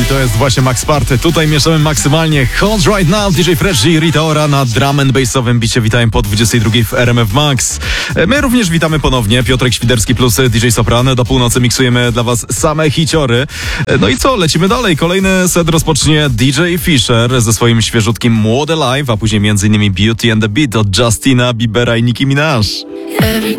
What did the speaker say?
i to jest właśnie Max Party. Tutaj mieszamy maksymalnie. Hot Right Now, DJ Fresh i Rita Ora na drum and bassowym bicie. Witają po 22 w RMF Max. My również witamy ponownie. Piotrek Świderski plus DJ Sopran. Do północy miksujemy dla was same hiciory. No i co? Lecimy dalej. Kolejny set rozpocznie DJ Fisher ze swoim świeżutkim Młode Live, a później m.in. Beauty and the Beat od Justina Biebera i Nicki Minaj.